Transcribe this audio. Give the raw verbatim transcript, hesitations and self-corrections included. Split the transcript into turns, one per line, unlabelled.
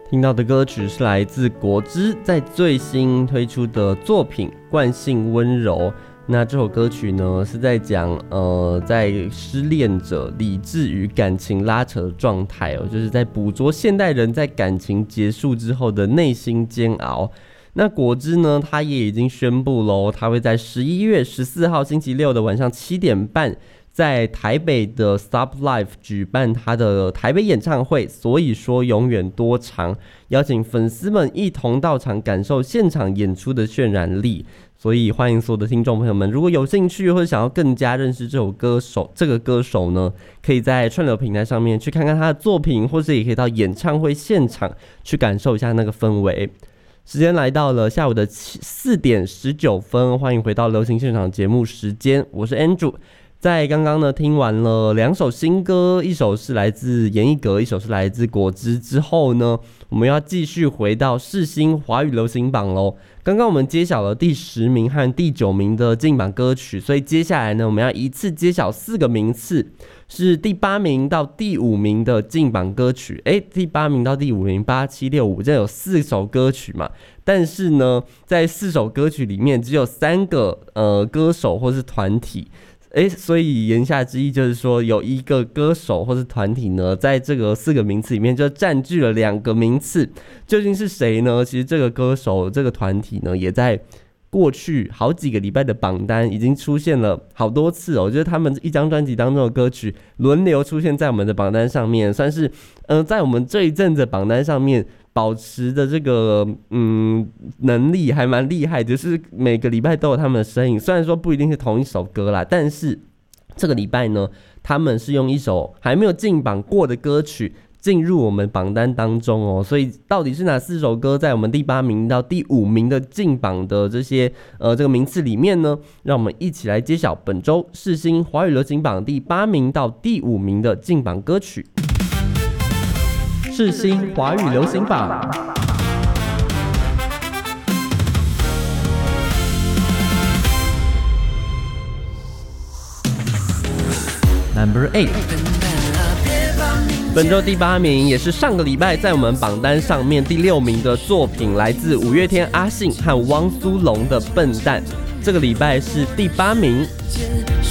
听到的歌曲是来自果汁在最新推出的作品《惯性温柔》。那这首歌曲呢是在讲呃，在失恋者理智与感情拉扯的状态哦，就是在捕捉现代人在感情结束之后的内心煎熬。那果汁呢，他也已经宣布喽，他会在十一月十四号星期六的晚上七点半。在台北的 Stop Live 举办他的台北演唱会，所以说永远多长，邀请粉丝们一同到场感受现场演出的渲染力。所以欢迎所有的听众朋友们，如果有兴趣或者想要更加认识这首歌手，这个歌手呢，可以在串流平台上面去看看他的作品，或是也可以到演唱会现场去感受一下那个氛围。时间来到了下午的四点十九分，欢迎回到流行现场节目时间，我是 Andrew。在刚刚呢听完了两首新歌，一首是来自严艺格，一首是来自果汁之后呢，我们要继续回到世新华语流行榜咯。刚刚我们揭晓了第十名和第九名的进榜歌曲，所以接下来呢我们要一次揭晓四个名次，是第八名到第五名的进榜歌曲。诶，第八名到第五名八七六五，这有四首歌曲嘛，但是呢在四首歌曲里面只有三个呃歌手或是团体。诶，所以言下之意就是说，有一个歌手或是团体呢，在这个四个名次里面就占据了两个名次。究竟是谁呢？其实这个歌手、这个团体呢，也在过去好几个礼拜的榜单已经出现了好多次哦。就是他们一张专辑当中的歌曲轮流出现在我们的榜单上面，算是呃，在我们这一阵子榜单上面保持的这个嗯能力还蛮厉害，就是每个礼拜都有他们的身影。虽然说不一定是同一首歌啦，但是这个礼拜呢，他们是用一首还没有进榜过的歌曲进入我们榜单当中哦。所以到底是哪四首歌在我们第八名到第五名的进榜的这些呃这个名次里面呢？让我们一起来揭晓本周世新华语流行榜第八名到第五名的进榜歌曲。世新华语流行榜 Number eight， 本周第八名，也是上个礼拜在我们榜单上面第六名的作品，来自五月天阿信和汪苏泷的《笨蛋》，这个礼拜是第八名。